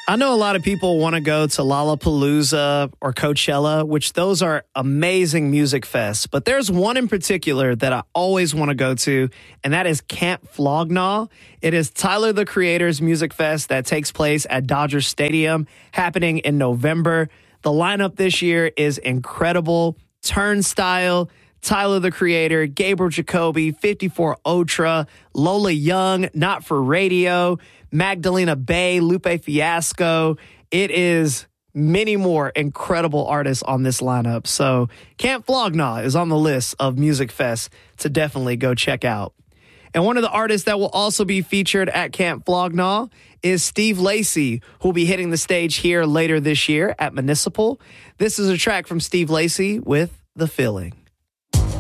I know a lot of people want to go to Lollapalooza or Coachella, which those are amazing music fests. But there's one in particular that I always want to go to, and that is Camp Flog Gnaw. It is Tyler, the Creator's music fest that takes place at Dodger Stadium, happening in November. The lineup this year is incredible. Turnstile, Tyler, the Creator, Gabriel Jacoby, 54 Ultra, Lola Young, Not for Radio, Magdalena Bay, Lupe Fiasco. It is many more incredible artists on this lineup. So Camp Flog Gnaw is on the list of music fests to definitely go check out. And one of the artists that will also be featured at Camp Flog Gnaw is Steve Lacy, who will be hitting the stage here later this year at Municipal. This is a track from Steve Lacy with The Feeling.